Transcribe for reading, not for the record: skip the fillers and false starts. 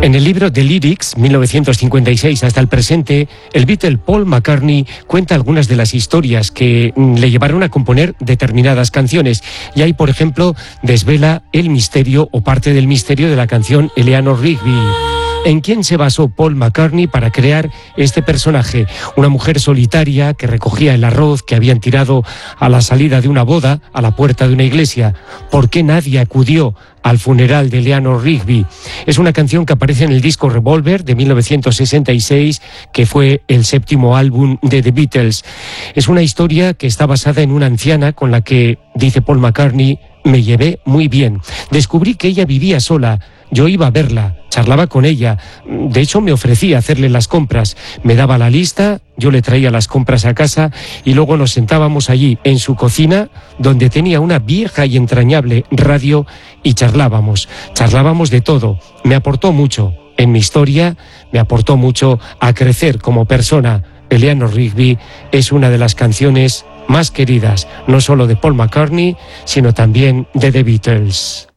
En el libro The Lyrics, 1956 hasta el presente, el Beatle Paul McCartney cuenta algunas de las historias que le llevaron a componer determinadas canciones. Y ahí, por ejemplo, desvela el misterio o parte del misterio de la canción Eleanor Rigby. ¿En quién se basó Paul McCartney para crear este personaje? Una mujer solitaria que recogía el arroz que habían tirado a la salida de una boda, a la puerta de una iglesia. ¿Por qué nadie acudió al funeral de Eleanor Rigby? Es una canción que aparece en el disco Revolver de 1966, que fue el 7º álbum de The Beatles. Es una historia que está basada en una anciana con la que, dice Paul McCartney, me llevé muy bien. Descubrí que ella vivía sola. Yo iba a verla, charlaba con ella, de hecho me ofrecía hacerle las compras, me daba la lista, yo le traía las compras a casa y luego nos sentábamos allí en su cocina, donde tenía una vieja y entrañable radio, y charlábamos de todo. Me aportó mucho en mi historia, me aportó mucho a crecer como persona. Eleanor Rigby es una de las canciones más queridas, no solo de Paul McCartney, sino también de The Beatles.